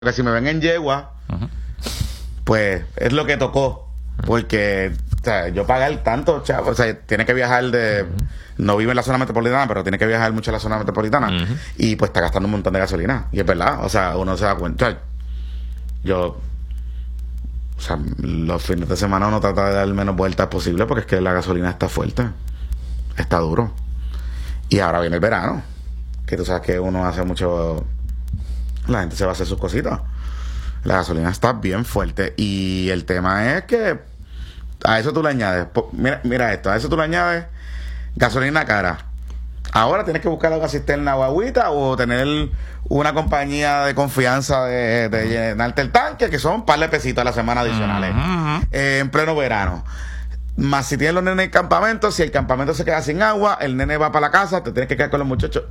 Que si me ven en yegua, pues es lo que tocó. Porque, o sea, yo pagar tanto, chavo, o sea, tiene que viajar de... No vive en la zona metropolitana, pero tiene que viajar mucho en la zona metropolitana. Y pues está gastando un montón de gasolina. Y es verdad, o sea, uno se da cuenta. Yo... O sea, los fines de semana uno trata de dar menos vueltas posible porque es que la gasolina está fuerte. Está duro. Y ahora viene el verano. Que tú sabes que uno hace mucho... La gente se va a hacer sus cositas. La gasolina está bien fuerte. Y el tema es que a eso tú le añades... Mira esto. A eso tú le añades gasolina cara. Ahora tienes que buscar agua cisterna o agüita o tener una compañía de confianza de llenarte el tanque, que son un par de pesitos a la semana adicionales. En pleno verano. Más si tienes los nenes en campamento, si el campamento se queda sin agua, el nene va para la casa, te tienes que quedar con los muchachos.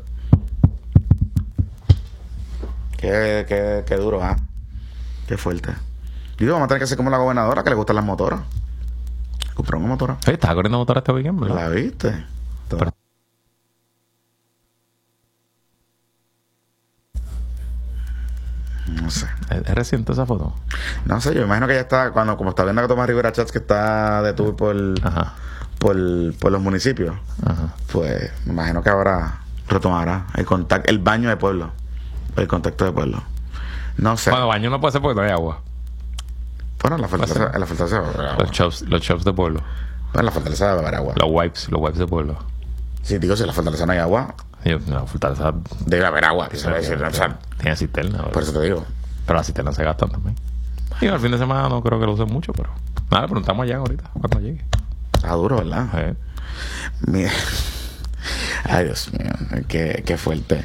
Qué duro, ¿ah? Qué fuerte. Y vamos a tener que hacer como la gobernadora, que le gustan las motoras. Compró una motora. Sí, estaba corriendo motora este weekend, ¿verdad? ¿La viste? Pero... No sé. ¿Es reciente esa foto? No sé, yo imagino que ya está, como está viendo que Tomás Rivera Chats, que está de tour por los municipios, pues me imagino que ahora retomará el baño de pueblo. El contacto de pueblo. No sé. Bueno, baño no puede ser porque no hay agua. Bueno, la fortaleza de beber agua. Los shops de pueblo. Bueno, la fortaleza de beber agua. Los wipes de pueblo. Sí, digo, si en la fortaleza no hay agua, la fortaleza debe haber agua. Tiene cisterna. Por eso te digo. Pero las cisternas se gastan también. Y al fin de semana no creo que lo usen mucho, pero nada, le preguntamos allá ahorita, cuando llegue. Está duro, ¿verdad? Mira. Ay, Dios mío, qué fuerte.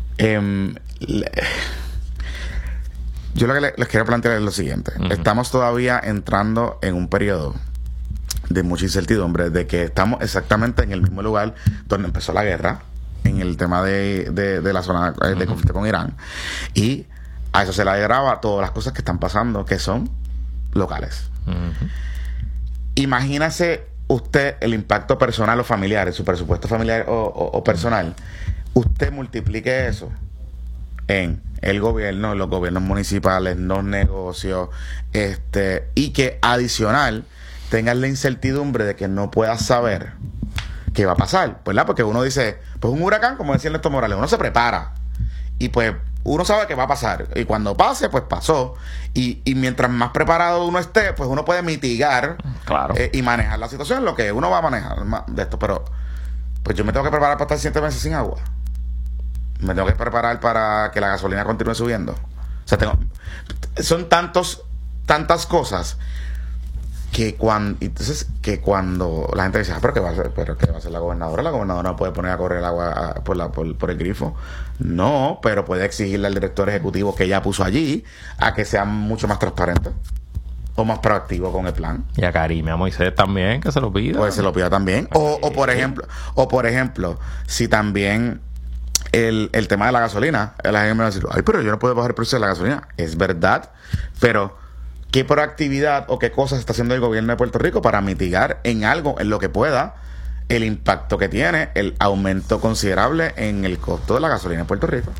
Yo lo que les quiero plantear es lo siguiente. Estamos todavía entrando en un periodo de mucha incertidumbre, de que estamos exactamente en el mismo lugar donde empezó la guerra, en el tema de la zona de conflicto con Irán, y a eso se le agrava todas las cosas que están pasando, que son locales. Imagínese usted el impacto personal o familiar, en su presupuesto familiar o personal. Usted multiplique eso en el gobierno, los gobiernos municipales, los negocios, y que adicional tengas la incertidumbre de que no puedas saber qué va a pasar, ¿verdad? Porque uno dice, pues un huracán, como decía Néstor Morales, uno se prepara y pues uno sabe qué va a pasar, y cuando pase, pues pasó, y mientras más preparado uno esté, pues uno puede mitigar, claro, y manejar la situación, lo que uno va a manejar de esto. Pero pues yo me tengo que preparar para estar 7 meses sin agua. Me tengo que preparar para que la gasolina continúe subiendo. O sea, son tantas cosas que cuando la gente dice, pero ¿qué va a hacer la gobernadora? La gobernadora no puede poner a correr el agua por el grifo. No, pero puede exigirle al director ejecutivo que ella puso allí a que sea mucho más transparente o más proactivo con el plan. Y a Karim y a Moisés también, que se lo pida. Pues se lo pida también. O por ejemplo, si también el tema de la gasolina, la gente me va a decir, ay, pero yo no puedo bajar el precio de la gasolina. Es verdad, pero ¿qué proactividad o qué cosas está haciendo el gobierno de Puerto Rico para mitigar en algo, en lo que pueda, el impacto que tiene el aumento considerable en el costo de la gasolina en Puerto Rico?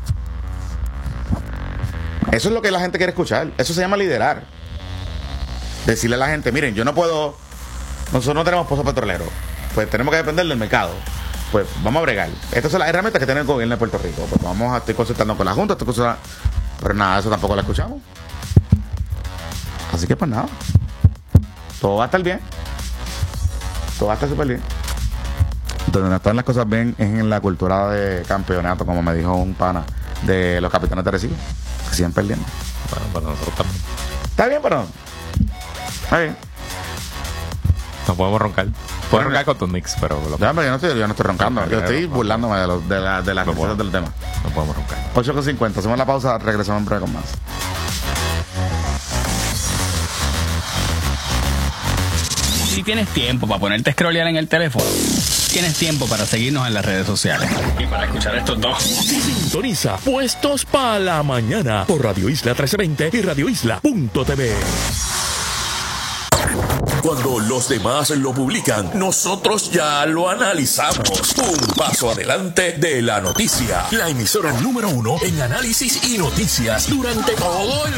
Eso es lo que la gente quiere escuchar. Eso se llama liderar. Decirle a la gente, miren, nosotros no tenemos pozos petroleros, pues tenemos que depender del mercado. Pues vamos a bregar. Estas son las herramientas que tiene el gobierno de Puerto Rico. Pues estoy consultando con la Junta, pero nada, eso tampoco lo escuchamos. Así que pues nada, todo va a estar bien. Todo va a estar súper bien. Donde no están las cosas bien es en la cultura de campeonato, como me dijo un pana de los Capitanes de Arecibo, que siguen perdiendo. Bueno, para nosotros también. Está bien, pero está bien. No podemos roncar. Puedes roncar con tus Knicks, pero... Yo no estoy roncando. Yo estoy burlándome de las cosas del tema. No podemos roncar. 8:50. Hacemos la pausa, regresamos en breve con más. Si tienes tiempo para ponerte a scrollear en el teléfono, tienes tiempo para seguirnos en las redes sociales y para escuchar estos dos. Sintoniza Puestos para la Mañana por Radio Isla 1320 y radioisla.tv. Cuando los demás lo publican, nosotros ya lo analizamos. Un paso adelante de la noticia. La emisora número 1 en análisis y noticias durante todo el